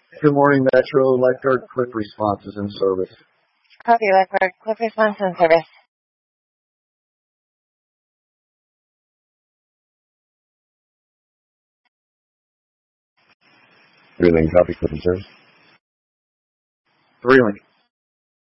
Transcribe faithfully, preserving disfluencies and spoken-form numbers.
Good morning, Metro. Lifeguard quick response is in service. Copy, Lifeguard. Quick response in service. Three link copy, quick in service. Three link.